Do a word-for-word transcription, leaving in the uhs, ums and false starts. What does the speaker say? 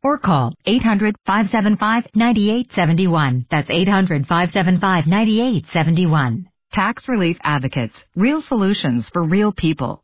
or call eight hundred, five seven five, nine eight seven one. That's eight hundred, five seven five, nine eight seven one. Tax Relief Advocates. Real solutions for real people.